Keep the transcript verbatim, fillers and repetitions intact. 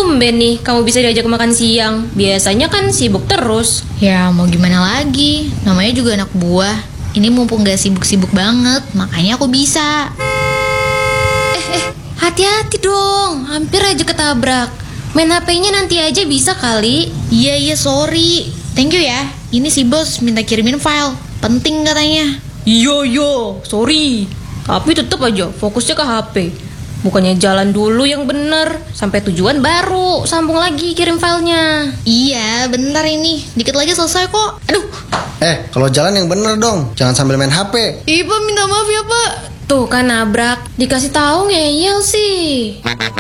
Tumben nih kamu bisa diajak makan siang. Biasanya kan sibuk terus. Ya mau gimana lagi, namanya juga anak buah. Ini mumpung gak sibuk-sibuk banget, makanya aku bisa. Eh, eh, hati-hati dong. Hampir aja ketabrak. Main H P-nya nanti aja bisa kali. Iya, iya, sorry. Thank you ya. Ini si bos minta kirimin file. Penting katanya. Yo yo, sorry. Tapi tetap aja fokusnya ke H P. Bukannya jalan dulu yang bener, sampai tujuan baru sambung lagi kirim filenya. Iya, bentar ini. Dikit lagi selesai kok. Aduh. Eh, kalau jalan yang bener dong. Jangan sambil main H P. Iya, Pak, minta maaf ya, Pak. Tuh kan nabrak. Dikasih tahu ngeyel sih.